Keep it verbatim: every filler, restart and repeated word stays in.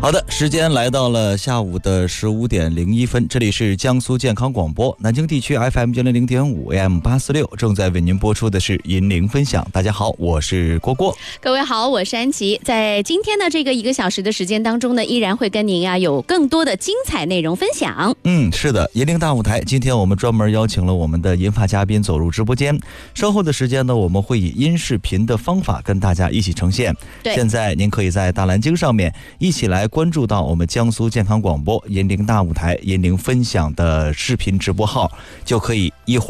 好的，时间来到了下午的十五点零一分，这里是江苏健康广播南京地区 F M 九零零点五 A M 八四六，正在为您播出的是银铃分享。大家好，我是郭郭。 各位好，我是安琪。在今天的这个一个小时的时间当中呢，依然会跟您啊有更多的精彩内容分享。 嗯，是的，银铃大舞台，今天我们专门邀请了我们的银发嘉宾走入直播间。稍后的时间呢，我们会以音视频的方法跟大家一起呈现。 对， 现在您可以在大蓝鲸上面一起来关注到我们江苏健康广播银铃大舞台银铃分享的视频直播号，就可以一会儿